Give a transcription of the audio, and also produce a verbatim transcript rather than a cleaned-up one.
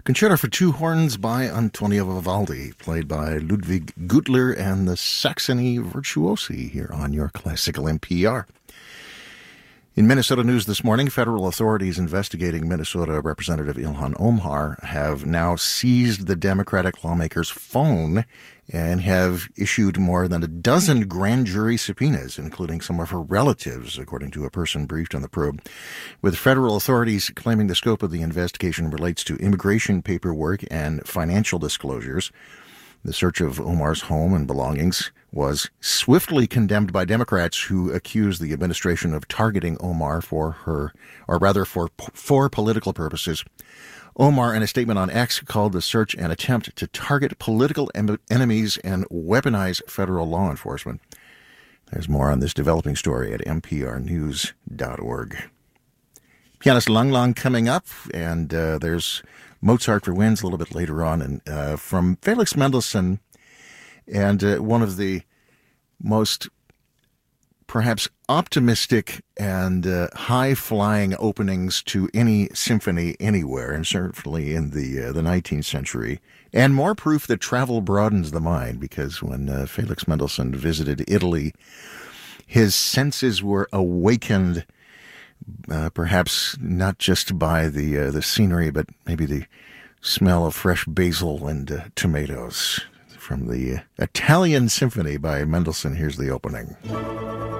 Concerto for Two Horns by Antonio Vivaldi, played by Ludwig Gutler and the Saxony Virtuosi here on your Classical N P R. In Minnesota news this morning, federal authorities investigating Minnesota Representative Ilhan Omar have now seized the Democratic lawmaker's phone and have issued more than a dozen grand jury subpoenas, including some of her relatives, according to a person briefed on the probe, with federal authorities claiming the scope of the investigation relates to immigration paperwork and financial disclosures. The search of Omar's home and belongings was swiftly condemned by Democrats who accused the administration of targeting Omar for her, or rather for, for political purposes. Omar, in a statement on X, called the search an attempt to target political em- enemies and weaponize federal law enforcement. There's more on this developing story at n p r news dot org. Pianist Lang Lang coming up, and uh, there's Mozart for Winds a little bit later on, and uh, from Felix Mendelssohn, and uh, one of the most perhaps optimistic and uh, high-flying openings to any symphony anywhere, and certainly in the uh, the nineteenth century, and more proof that travel broadens the mind, because when uh, Felix Mendelssohn visited Italy, his senses were awakened, uh, perhaps not just by the uh, the scenery, but maybe the smell of fresh basil and uh, tomatoes. From the Italian Symphony by Mendelssohn, here's the opening.